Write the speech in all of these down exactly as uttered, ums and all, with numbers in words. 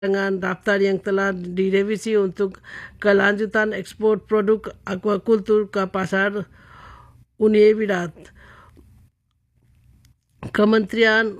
dengan daftar yang telah direvisi untuk kelanjutan ekspor produk aquacultur ke pasar Uni Emirat. Kementerian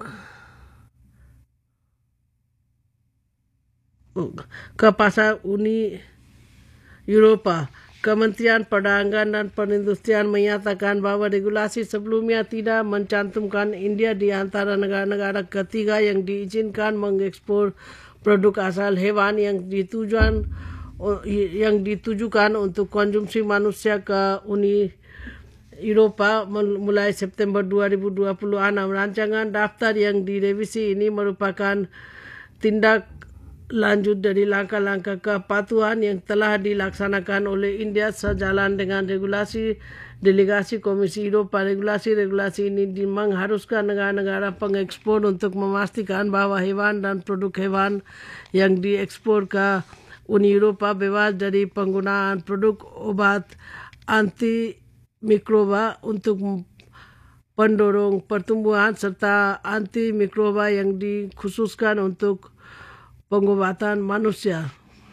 ke pasar Uni Eropa. Kementerian Perdagangan dan Perindustrian menyatakan bahawa regulasi sebelumnya tidak mencantumkan India di antara negara-negara ketiga yang diizinkan mengekspor produk asal hewan yang ditujuan yang ditujukan untuk konsumsi manusia ke Uni Eropa mulai September dua ribu dua puluh enam. Rancangan daftar yang direvisi ini merupakan tindak lanjut dari langkah-langkah kepatuhan yang telah dilaksanakan oleh India sejalan dengan regulasi delegasi Komisi Eropa. Regulasi-regulasi ini mengharuskan negara-negara pengekspor untuk memastikan bahawa hewan dan produk hewan yang diekspor ke Uni Eropa bebas dari penggunaan produk obat anti-mikroba untuk pendorong pertumbuhan serta anti-mikroba yang dikhususkan untuk pengobatan manusia.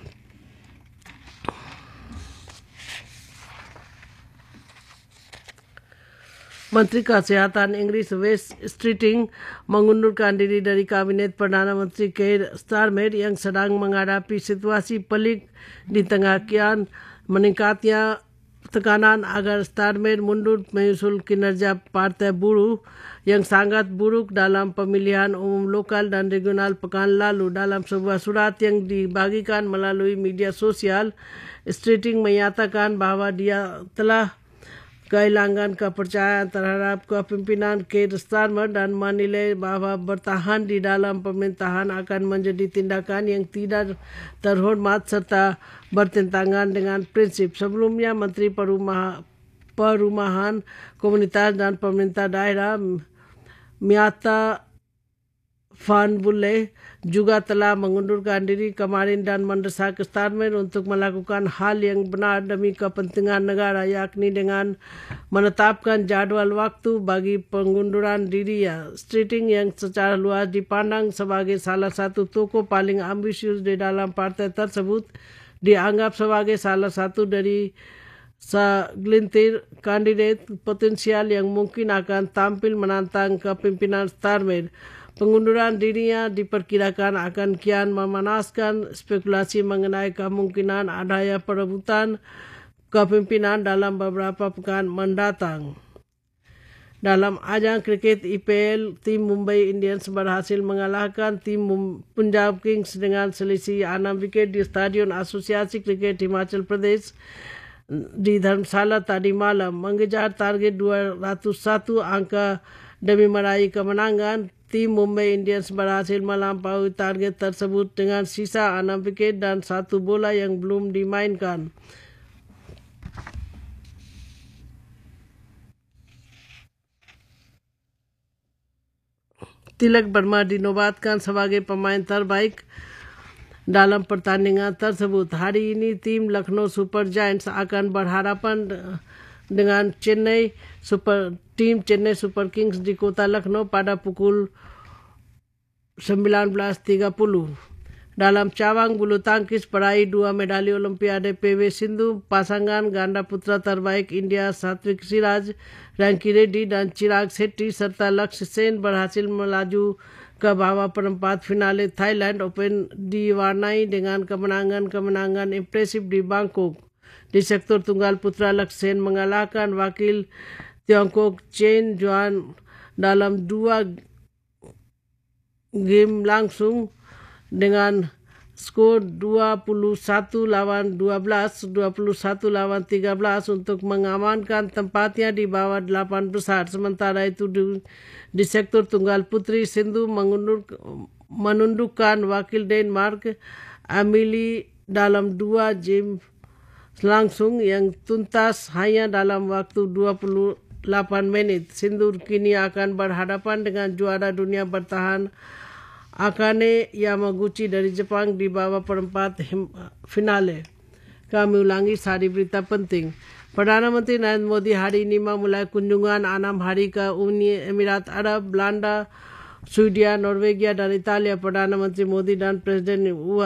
Menteri Kesihatan Inggris Wes Streeting mengundurkan diri dari Kabinet Perdana Menteri Keir Starmer yang sedang menghadapi situasi pelik di tengah kian meningkatnya tekanan agar Starmer mundur menyusul kinerja Partai Buruh yang sangat buruk dalam pemilihan umum lokal dan regional pekan lalu. Dalam sebuah surat yang dibagikan melalui media sosial, Streeting menyatakan bahawa dia telah kehilangan kepercayaan terhadap kepimpinan Keir Starmer dan menilai bahawa bertahan di dalam pemerintahan akan menjadi tindakan yang tidak terhormat serta bertentangan dengan prinsip. Sebelumnya, Menteri Perumahan, Perumahan Komunitas dan Pemerintah Daerah Miata Van Bulle juga telah mengundurkan diri kemarin dan mendesak Starmer untuk melakukan hal yang benar demi kepentingan negara, yakni dengan menetapkan jadual waktu bagi pengunduran dirinya. Streeting yang secara luas dipandang sebagai salah satu tokoh paling ambisius di dalam partai tersebut dianggap sebagai salah satu dari segelintir kandidat potensial yang mungkin akan tampil menantang kepimpinan Starmer. Pengunduran dirinya diperkirakan akan kian memanaskan spekulasi mengenai kemungkinan adanya perebutan kepimpinan dalam beberapa pekan mendatang. Dalam ajang kriket I P L, tim Mumbai Indians berhasil mengalahkan tim Punjab Kings dengan selisih enam wiket di Stadion Asosiasi Kriket Himachal Pradesh di Dharamsala tadi malam. Mengejar target dua ratus satu angka demi meraih kemenangan, tim Mumbai Indians berhasil melampaui target tersebut dengan sisa enam wiket dan satu bola yang belum dimainkan. Tilak Verma dinobatkan sebagai pemain terbaik dalam pertandingan tersebut. Hari ini tim Lucknow Super Giants akan berhadapan dengan Chennai Super tim Chennai Super Kings di kota Lucknow pada pukul sembilan belas tiga puluh. Dalam cabang bulu tangkis peraih dua medali Olimpiade P V Sindhu, pasangan ganda putra terbaik India Satvik Siraj, Ranki Reddy dan Chirag Shetty serta Lakshya Sen berhasil melaju ke babak perempat finale Thailand Open diwarnai dengan kemenangan-kemenangan impresif di Bangkok. Di sektor tunggal putra, Lakshya Sen mengalahkan wakil Tiongkok Chen Juan dalam dua game langsung dengan skor dua puluh satu lawan dua belas, dua puluh satu lawan tiga belas untuk mengamankan tempatnya di bawah delapan besar. Sementara itu di, di sektor tunggal putri, Sindhu mengundur, menundukkan wakil Denmark Amelie dalam dua game langsung yang tuntas hanya dalam waktu dua puluh delapan menit. Sindhu kini akan berhadapan dengan juara dunia bertahan Akane Yamaguchi dari Jepang di babak perempat finale. Kami ulangi sari berita penting. Perdana Menteri Narendra Modi hari ini memulai kunjungan enam hari ke Uni Emirat Arab, Belanda, Swedia, Norwegia, dan Italia, Perdana Menteri Modi dan Presiden